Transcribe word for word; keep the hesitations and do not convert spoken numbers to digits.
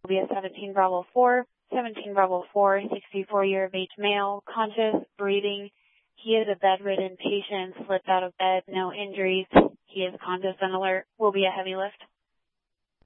will be a seventeen Bravo four. seventeen Bravo four, sixty-four year of age male, conscious, breathing. He is a bedridden patient, slipped out of bed, no injuries. He is conscious and alert. Will be a heavy lift.